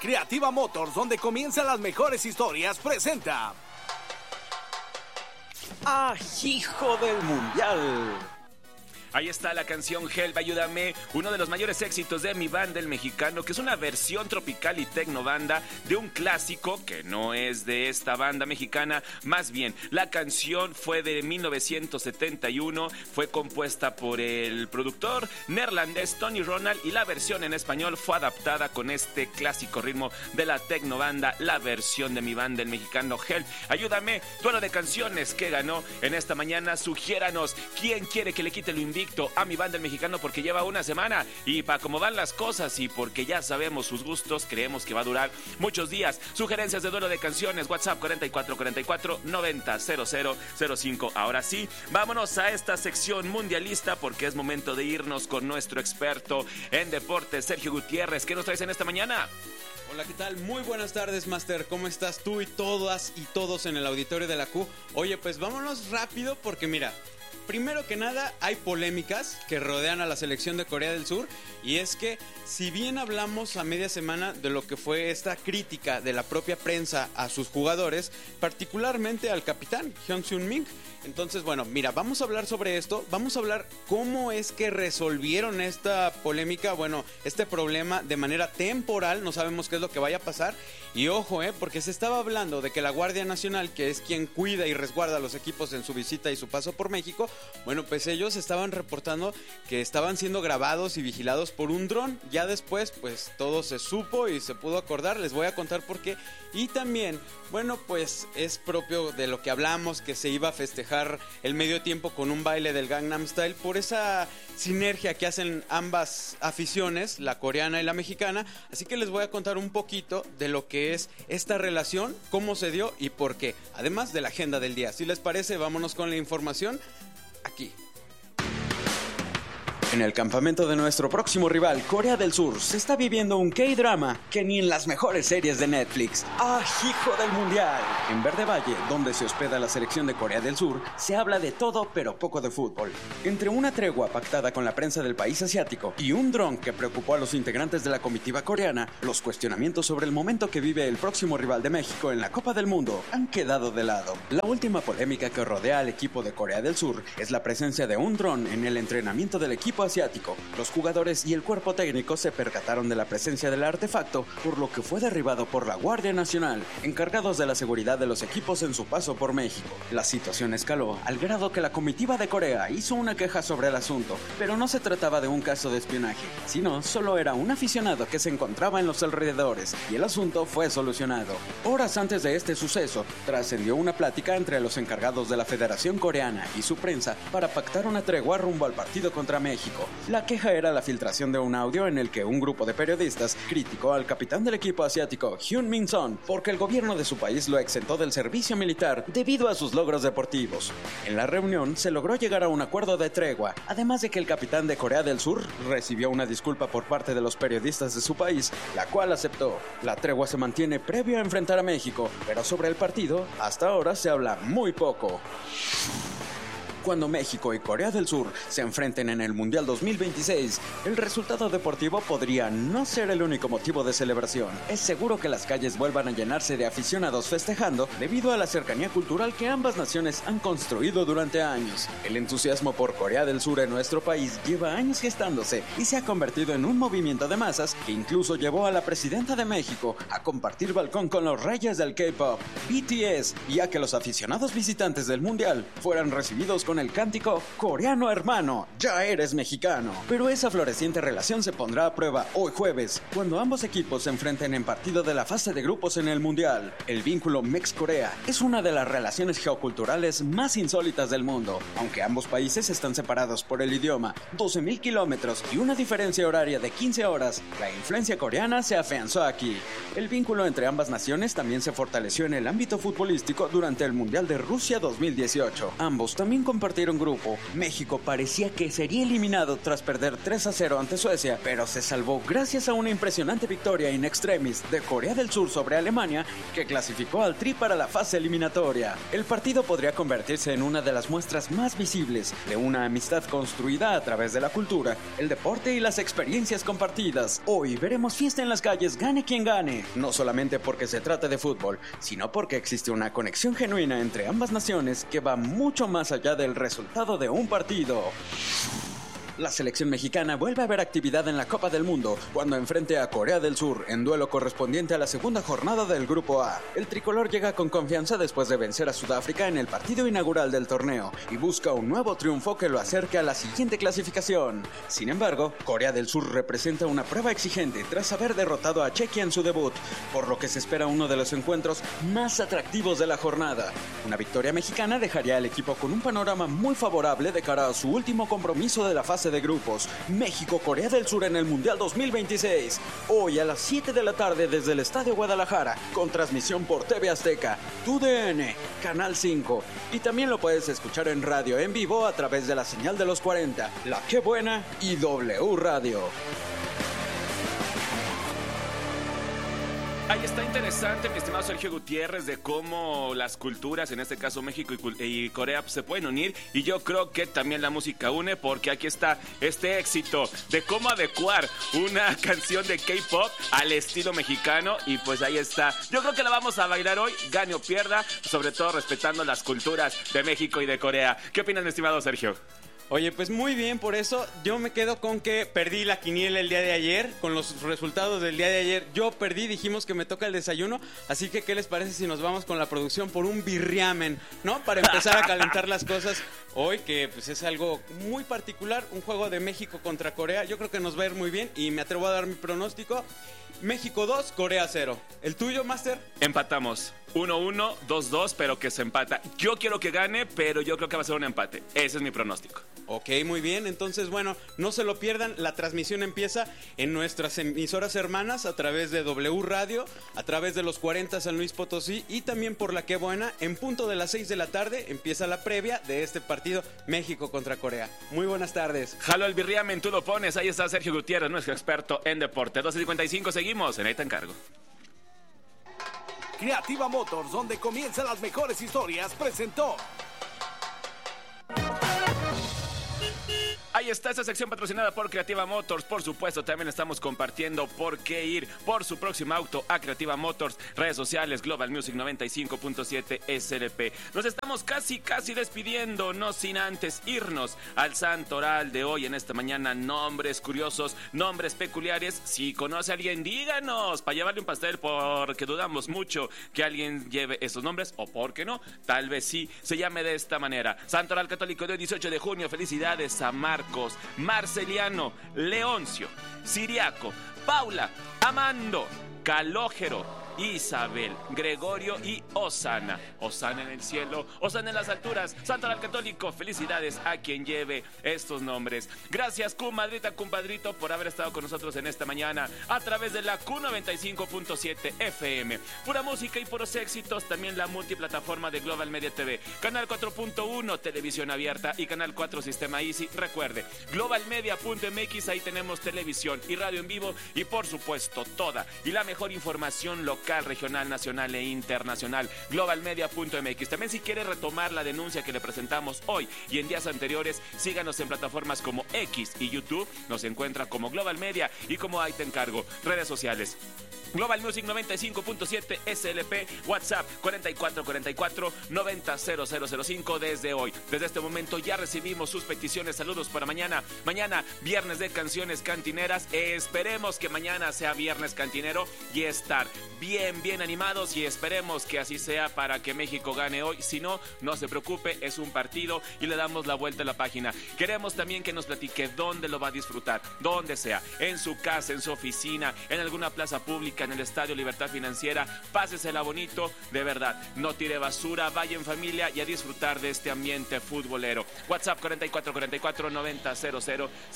Creativa Motors, donde comienzan las mejores historias, presenta... ¡Ah, hijo del mundial! Ahí está la canción Help, Ayúdame, uno de los mayores éxitos de Mi Banda el Mexicano, que es una versión tropical y tecnobanda de un clásico que no es de esta banda mexicana. Más bien, la canción fue de 1971, fue compuesta por el productor neerlandés Tony Ronald y la versión en español fue adaptada con este clásico ritmo de la tecnobanda, la versión de Mi Banda el Mexicano Help, Ayúdame, duelo de canciones que ganó en esta mañana. Sugiéranos quién quiere que le quite lo invicto a Mi Banda el Mexicano, porque lleva una semana y para cómo van las cosas y porque ya sabemos sus gustos, creemos que va a durar muchos días. Sugerencias de duelo de canciones, WhatsApp 4444-900005. Ahora sí, vámonos a esta sección mundialista porque es momento de irnos con nuestro experto en deportes, Sergio Gutiérrez. ¿Qué nos traes en esta mañana? Hola, ¿qué tal? Muy buenas tardes, Master. ¿Cómo estás tú y todas y todos en el auditorio de la Q? Oye, pues vámonos rápido porque mira, primero que nada, hay polémicas que rodean a la selección de Corea del Sur, y es que si bien hablamos a media semana de lo que fue esta crítica de la propia prensa a sus jugadores, particularmente al capitán Hyun Sung-min, entonces bueno, mira, vamos a hablar sobre esto, vamos a hablar cómo es que resolvieron esta polémica, bueno, este problema de manera temporal, no sabemos qué es lo que vaya a pasar, y ojo, porque se estaba hablando de que la Guardia Nacional, que es quien cuida y resguarda a los equipos en su visita y su paso por México, bueno, pues ellos estaban reportando que estaban siendo grabados y vigilados por un dron. Ya después, pues todo se supo y se pudo acordar. Les voy a contar por qué. Y también, bueno, pues es propio de lo que hablamos, que se iba a festejar el medio tiempo con un baile del Gangnam Style por esa sinergia que hacen ambas aficiones, la coreana y la mexicana. Así que les voy a contar un poquito de lo que es esta relación, cómo se dio y por qué. Además de la agenda del día. Si les parece, vámonos con la información aquí. En el campamento de nuestro próximo rival, Corea del Sur, se está viviendo un K-drama que ni en las mejores series de Netflix. ¡Ah, hijo del mundial! En Verde Valle, donde se hospeda la selección de Corea del Sur, se habla de todo pero poco de fútbol. Entre una tregua pactada con la prensa del país asiático y un dron que preocupó a los integrantes de la comitiva coreana, los cuestionamientos sobre el momento que vive el próximo rival de México en la Copa del Mundo han quedado de lado. La última polémica que rodea al equipo de Corea del Sur es la presencia de un dron en el entrenamiento del equipo asiático. Los jugadores y el cuerpo técnico se percataron de la presencia del artefacto, por lo que fue derribado por la Guardia Nacional, encargados de la seguridad de los equipos en su paso por México. La situación escaló al grado que la comitiva de Corea hizo una queja sobre el asunto, pero no se trataba de un caso de espionaje, sino solo era un aficionado que se encontraba en los alrededores y el asunto fue solucionado. Horas antes de este suceso, trascendió una plática entre los encargados de la Federación Coreana y su prensa para pactar una tregua rumbo al partido contra México. La queja era la filtración de un audio en el que un grupo de periodistas criticó al capitán del equipo asiático, Hyun Min-son, porque el gobierno de su país lo exentó del servicio militar debido a sus logros deportivos. En la reunión se logró llegar a un acuerdo de tregua, además de que el capitán de Corea del Sur recibió una disculpa por parte de los periodistas de su país, la cual aceptó. La tregua se mantiene previo a enfrentar a México, pero sobre el partido, hasta ahora se habla muy poco. Cuando México y Corea del Sur se enfrenten en el Mundial 2026, el resultado deportivo podría no ser el único motivo de celebración. Es seguro que las calles vuelvan a llenarse de aficionados festejando debido a la cercanía cultural que ambas naciones han construido durante años. El entusiasmo por Corea del Sur en nuestro país lleva años gestándose y se ha convertido en un movimiento de masas que incluso llevó a la presidenta de México a compartir balcón con los reyes del K-pop, BTS, y a que los aficionados visitantes del Mundial fueran recibidos con el cántico "Coreano hermano, ya eres mexicano". Pero esa floreciente relación se pondrá a prueba hoy jueves, cuando ambos equipos se enfrenten en partido de la fase de grupos en el Mundial. El vínculo Mex-Corea es una de las relaciones geoculturales más insólitas del mundo. Aunque ambos países están separados por el idioma, 12,000 kilómetros y una diferencia horaria de 15 horas, la influencia coreana se afianzó aquí. El vínculo entre ambas naciones también se fortaleció en el ámbito futbolístico durante el Mundial de Rusia 2018. Ambos también compartieron compartir un grupo. México parecía que sería eliminado tras perder 3-0 ante Suecia, pero se salvó gracias a una impresionante victoria in extremis de Corea del Sur sobre Alemania, que clasificó al Tri para la fase eliminatoria. El partido podría convertirse en una de las muestras más visibles de una amistad construida a través de la cultura, el deporte y las experiencias compartidas. Hoy veremos fiesta en las calles, gane quien gane, no solamente porque se trata de fútbol, sino porque existe una conexión genuina entre ambas naciones que va mucho más allá del resultado de un partido. La selección mexicana vuelve a ver actividad en la Copa del Mundo cuando enfrente a Corea del Sur en duelo correspondiente a la segunda jornada del Grupo A. El tricolor llega con confianza después de vencer a Sudáfrica en el partido inaugural del torneo y busca un nuevo triunfo que lo acerque a la siguiente clasificación. Sin embargo, Corea del Sur representa una prueba exigente tras haber derrotado a Chequia en su debut, por lo que se espera uno de los encuentros más atractivos de la jornada. Una victoria mexicana dejaría al equipo con un panorama muy favorable de cara a su último compromiso de la fase de grupos, México-Corea del Sur en el Mundial 2026. Hoy a las 7 de la tarde desde el Estadio Guadalajara, con transmisión por TV Azteca, TUDN, Canal 5. Y también lo puedes escuchar en radio en vivo a través de la señal de los 40, La Qué Buena y W Radio. Ahí está interesante, mi estimado Sergio Gutiérrez, de cómo las culturas, en este caso México y Corea, se pueden unir, y yo creo que también la música une, porque aquí está este éxito de cómo adecuar una canción de K-pop al estilo mexicano, y pues ahí está. Yo creo que la vamos a bailar hoy, gane o pierda, sobre todo respetando las culturas de México y de Corea. ¿Qué opinas, mi estimado Sergio? Oye, pues muy bien, por eso yo me quedo con que perdí la quiniela el día de ayer, con los resultados del día de ayer. Yo perdí, dijimos que me toca el desayuno, así que ¿qué les parece si nos vamos con la producción por un birriamen, ¿no? Para empezar a calentar las cosas hoy, que pues es algo muy particular, un juego de México contra Corea. Yo creo que nos va a ir muy bien y me atrevo a dar mi pronóstico. México 2, Corea 0. ¿El tuyo, Master? Empatamos. 1-1, 2-2, pero que se empata. Yo quiero que gane, pero yo creo que va a ser un empate. Ese es mi pronóstico. Ok, muy bien. Entonces, bueno, no se lo pierdan. La transmisión empieza en nuestras emisoras hermanas a través de W Radio, a través de los 40 San Luis Potosí y también por La Qué Buena. En punto de las 6 de la tarde empieza la previa de este partido México contra Corea. Muy buenas tardes. Jalo el birriamen, tú lo pones. Ahí está Sergio Gutiérrez, nuestro experto en deporte. 12:55, seguimos en Ahí te encargo. Creativa Motors, donde comienzan las mejores historias, presentó. Ahí está esta sección patrocinada por Creativa Motors. Por supuesto, también estamos compartiendo por qué ir por su próximo auto a Creativa Motors. Redes sociales, Global Music 95.7 SLP. Nos estamos casi despidiendo, no sin antes irnos al santoral de hoy en esta mañana. Nombres curiosos, nombres peculiares. Si conoce a alguien, díganos, para llevarle un pastel, porque dudamos mucho que alguien lleve esos nombres, o porque no, tal vez sí se llame de esta manera. Santoral Católico de hoy, 18 de junio. Felicidades a Marcos, Marceliano, Leoncio, Siriaco, Paula, Amando, Calógero, Isabel, Gregorio y Osana. Osana en el cielo, Osana en las alturas. Santoral Católico, felicidades a quien lleve estos nombres. Gracias, comadrita, compadrito, por haber estado con nosotros en esta mañana a través de la Q95.7 FM. Pura música y puros éxitos. También la multiplataforma de Global Media TV, Canal 4.1, televisión abierta, y Canal 4, Sistema Easy. Recuerde, globalmedia.mx, ahí tenemos televisión y radio en vivo, y por supuesto toda y la mejor información local, regional, nacional e internacional. Globalmedia.mx. También, si quiere retomar la denuncia que le presentamos hoy y en días anteriores, síganos en plataformas como X y YouTube. Nos encuentra como Global Media y como Ahí te encargo. Redes sociales: Global Music 95.7 SLP, WhatsApp 4444-900005. Desde hoy, desde este momento, ya recibimos sus peticiones. Saludos para mañana. Mañana, viernes de canciones cantineras. Esperemos que mañana sea viernes cantinero y estar bien animados, y esperemos que así sea para que México gane hoy. Si no, no se preocupe, es un partido y le damos la vuelta a la página. Queremos también que nos platique dónde lo va a disfrutar, donde sea, en su casa, en su oficina, en alguna plaza pública, en el Estadio Libertad Financiera. Pásesela bonito, de verdad, no tire basura, vaya en familia y a disfrutar de este ambiente futbolero. WhatsApp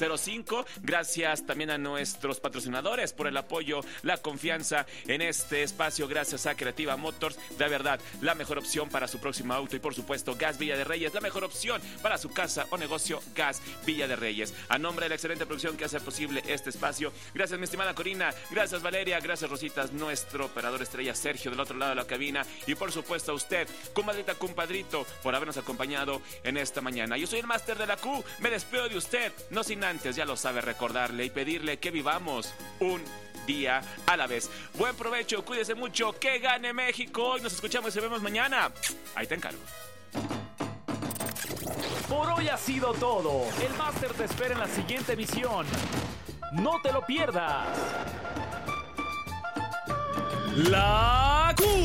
4444-900005. Gracias también a nuestros patrocinadores por el apoyo, la confianza en este espacio gracias a Creativa Motors. De verdad, la mejor opción para su próximo auto. Y por supuesto, Gas Villa de Reyes, la mejor opción para su casa o negocio. Gas Villa de Reyes. A nombre de la excelente producción que hace posible este espacio, gracias mi estimada Corina, gracias Valeria, gracias Rositas, nuestro operador estrella Sergio del otro lado de la cabina, y por supuesto a usted, comadrita, compadrito, por habernos acompañado en esta mañana. Yo soy el máster de la Q, me despido de usted, no sin antes, ya lo sabe, recordarle y pedirle que vivamos un día a la vez. Buen provecho, cuídese mucho, que gane México, y nos escuchamos y nos vemos mañana. Ahí te encargo. Por hoy ha sido todo. El máster te espera en la siguiente emisión. No te lo pierdas. La Q.